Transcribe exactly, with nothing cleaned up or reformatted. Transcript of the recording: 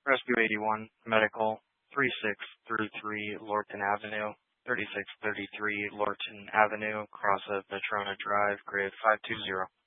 Rescue eighty-one, Medical, thirty-six thirty-three Lorton Avenue, thirty-six thirty-three Lorton Avenue, cross of Natrona Drive, grid five two zero.